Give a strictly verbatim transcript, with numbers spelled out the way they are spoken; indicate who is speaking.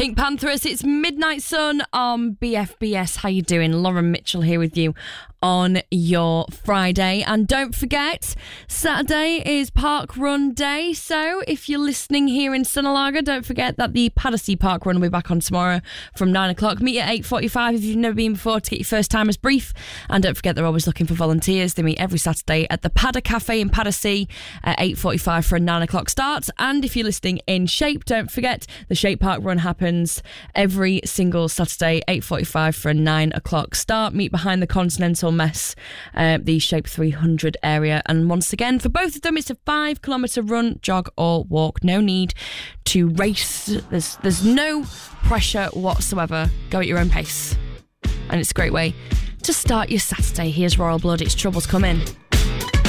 Speaker 1: Pink Panthers, it's Midnight Sun on B F B S. How you doing? Lauren Mitchell here with you on your Friday. And don't forget, Saturday is Park Run Day. So if you're listening here in Sunalaga, don't forget that the Paddersea Park Run will be back on tomorrow from nine o'clock. Meet at eight forty-five if you've never been before to get your first timers brief. And don't forget, they're always looking for volunteers. They meet every Saturday at the Padda Cafe in Paddersea at eight forty-five for a nine o'clock start. And if you're listening in Shape, don't forget, the Shape Park Run happens every single Saturday, eight forty-five for a nine o'clock start. Meet behind the Continental Mess, uh, the Shape three hundred area. And once again, for both of them, it's a five kilometre run, jog or walk. No need to race. There's, there's no pressure whatsoever. Go at your own pace. And it's a great way to start your Saturday. Here's Royal Blood. It's Trouble's Coming.